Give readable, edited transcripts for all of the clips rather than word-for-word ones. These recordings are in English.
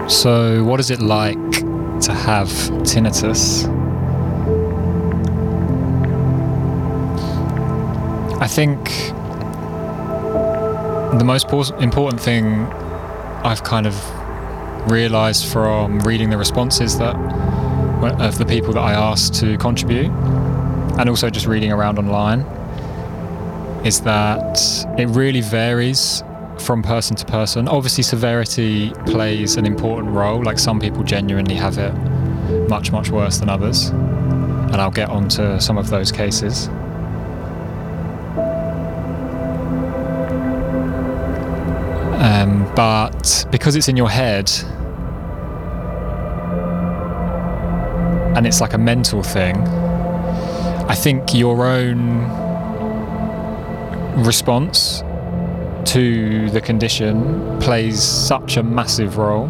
So, what is it like to have tinnitus? I think the most important thing I've kind of realised from reading the responses of the people that I asked to contribute, and also just reading around online, is that it really varies from person to person. Obviously, severity plays an important role. Like, some people genuinely have it much, much worse than others, and I'll get onto some of those cases. But because it's in your head, and it's like a mental thing, I think your own response to the condition plays such a massive role.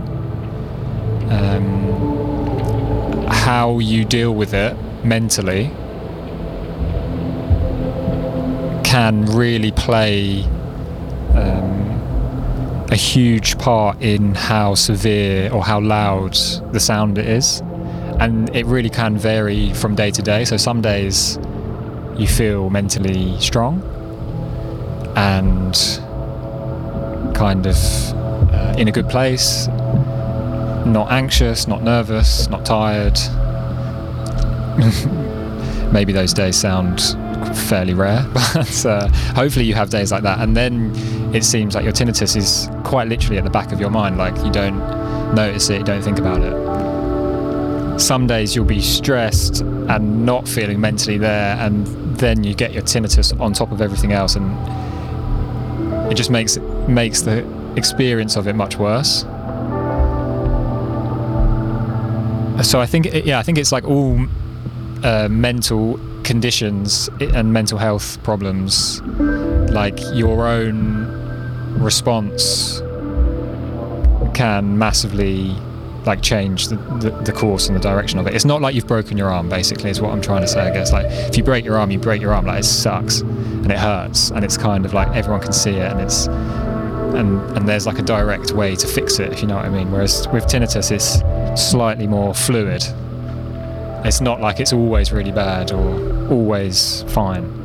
How you deal with it mentally can really play a huge part in how severe or how loud the sound it is. And it really can vary from day to day. So some days you feel mentally strong and kind of in a good place, not anxious, not nervous, not tired. Maybe those days sound fairly rare, but hopefully you have days like that. And then it seems like your tinnitus is quite literally at the back of your mind, like you don't notice it, you don't think about it. Some days you'll be stressed and not feeling mentally there, and then you get your tinnitus on top of everything else, and it just makes the experience of it much worse. So I think it's like all mental conditions and mental health problems, like your own response can massively like change the course and the direction of it. It's not like you've broken your arm, basically, is what I'm trying to say, I guess. Like, if you break your arm, you break your arm. Like, it sucks and it hurts, and it's kind of like everyone can see it, and it's and there's like a direct way to fix it, if you know what I mean. Whereas with tinnitus, it's slightly more fluid. It's not like it's always really bad or always fine.